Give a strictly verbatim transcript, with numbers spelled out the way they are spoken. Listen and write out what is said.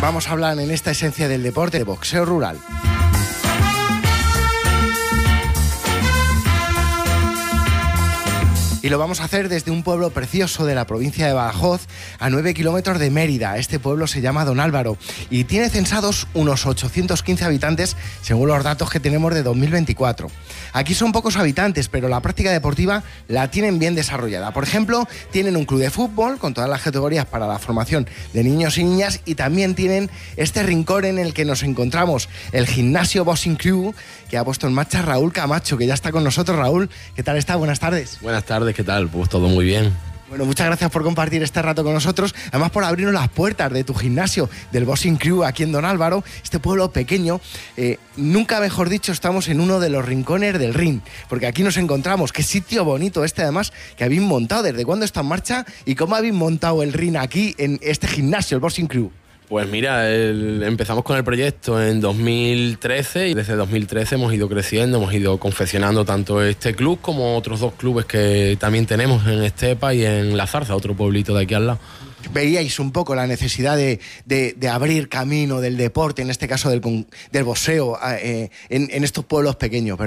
Vamos a hablar en esta esencia del deporte de boxeo rural. Y lo vamos a hacer desde un pueblo precioso de la provincia de Badajoz, a nueve kilómetros de Mérida. Este pueblo se llama Don Álvaro y tiene censados unos ochocientos quince habitantes, según los datos que tenemos de dos mil veinticuatro. Aquí son pocos habitantes, pero la práctica deportiva la tienen bien desarrollada. Por ejemplo, tienen un club de fútbol con todas las categorías para la formación de niños y niñas, y también tienen este rincón en el que nos encontramos, el gimnasio Boxing Crew, que ha puesto en marcha Raúl Camacho, que ya está con nosotros. Raúl, ¿qué tal está? Buenas tardes. Buenas tardes, ¿qué tal? Pues todo muy bien. Bueno, muchas gracias por compartir este rato con nosotros, además por abrirnos las puertas de tu gimnasio, del Boxing Crew, aquí en Don Álvaro, este pueblo pequeño. Eh, nunca mejor dicho, estamos en uno de los rincones del ring, porque aquí nos encontramos. Qué sitio bonito este, además, que habéis montado. ¿Desde cuándo está en marcha y cómo habéis montado el ring aquí en este gimnasio, el Boxing Crew? Pues mira, el, empezamos con el proyecto en dos mil trece y desde dos mil trece hemos ido creciendo, hemos ido confeccionando tanto este club como otros dos clubes que también tenemos en Estepa y en La Zarza, otro pueblito de aquí al lado. Veíais un poco la necesidad de, de, de abrir camino del deporte, en este caso del, del boxeo, eh, en, en estos pueblos pequeños, ¿verdad?